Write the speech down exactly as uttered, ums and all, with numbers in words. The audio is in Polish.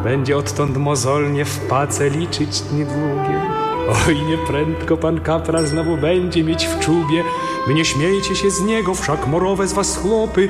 Będzie odtąd mozolnie w pace liczyć niedługie. Oj, nieprędko pan kapral znowu będzie mieć w czubie. Wy nie śmiejcie się z niego, wszak morowe z was chłopy.